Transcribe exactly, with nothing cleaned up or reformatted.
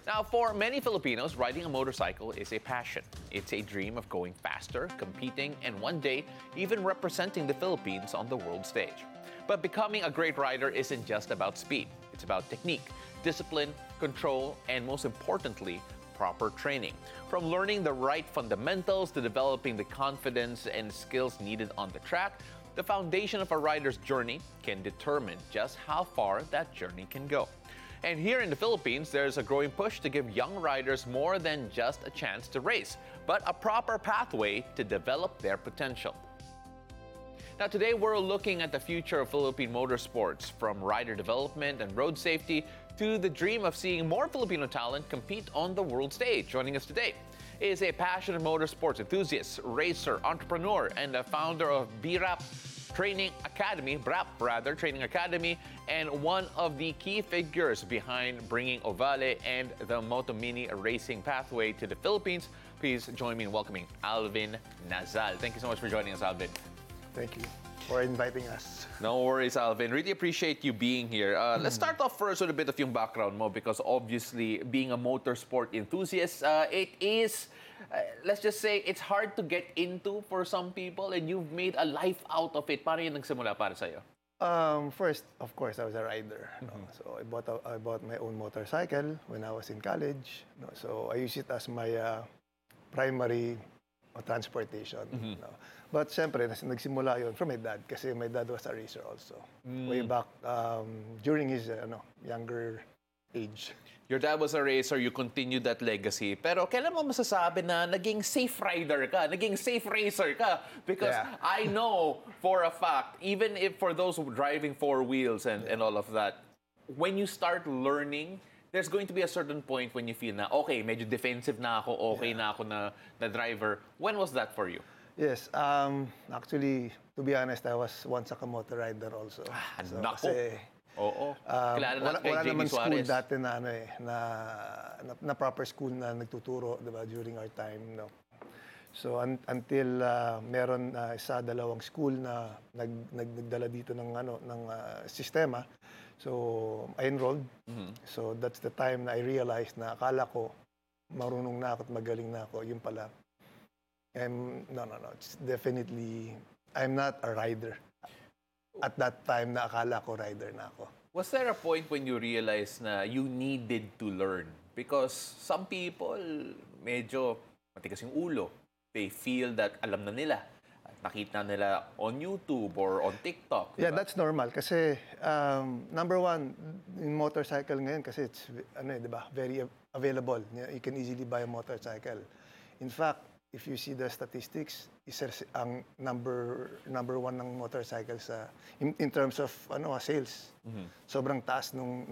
Now, for many Filipinos, riding a motorcycle is a passion. It's a dream of going faster, competing, and one day even representing the Philippines on the world stage. But becoming a great rider isn't just about speed. It's about technique, discipline, control, and most importantly, proper training. From learning the right fundamentals to developing the confidence and skills needed on the track, the foundation of a rider's journey can determine just how far that journey can go. And here in the Philippines, there's a growing push to give young riders more than just a chance to race, but a proper pathway to develop their potential. Now today, we're looking at the future of Philippine motorsports, from rider development and road safety to the dream of seeing more Filipino talent compete on the world stage. Joining us today is a passionate motorsports enthusiast, racer, entrepreneur, and the founder of B R A P Training Academy, B R A P rather, Training Academy, and one of the key figures behind bringing Ovale and the Moto Mini racing pathway to the Philippines. Please join me in welcoming Alvin Nazal. Thank you so much for joining us, Alvin. Thank you for inviting us. No worries, Alvin. Really appreciate you being here. Uh, let's start off first with a bit of yung background mo, because obviously being a motorsport enthusiast, uh, it is, uh, let's just say, it's hard to get into for some people, and you've made a life out of it. Paano yung nagsimula para sa'yo? Um, first, of course, I was a rider. No? So I bought a, I bought my own motorcycle when I was in college. No? So I used it as my uh, primary uh, transportation. Mm-hmm. No? But siyempre, nas- nagsimula yun from my dad, kasi my dad was a racer also. Mm. Way back um, during his uh, ano, younger age. Your dad was a racer, you continued that legacy. Pero kailan mo masasabi na naging safe rider ka, naging safe racer ka? Because Yeah. I know for a fact, even if for those who driving four wheels and, and all of that, when you start learning, there's going to be a certain point when you feel na, okay, medyo defensive na ako, okay na ako na, na driver. When was that for you? Yes, um, actually, to be honest, I was once a motor rider also. Ah, So, nako. kasi, Oo. Um, Kilala wala, natin kay wala J B naman school Suarez. dati na ano eh, na, na, na proper school na nagtuturo, 'di ba, during our time, no. So un, until uh, meron uh, isa dalawang school na nag, nag nagdala dito ng ano ng uh, sistema. So I enrolled. Mhm. So that's the time na I realized na akala ko marunong na ako at magaling na ako, yung pala. And no no no, it's definitely I'm not a rider. At that time na akala ko rider na ako. Was there a point when you realized na you needed to learn? Because some people, medyo matigas yung ulo. They feel that alam na nila. Nakita nila on YouTube or on TikTok. Yeah, diba? that's normal kasi um, number one, in motorcycle ngayon kasi it's ano eh, 'di ba? Very available. You can easily buy a motorcycle. In fact, if you see the statistics, isa ang number number one ng motorcycle sa in, in terms of ano sales. Mhm. Sobrang taas nung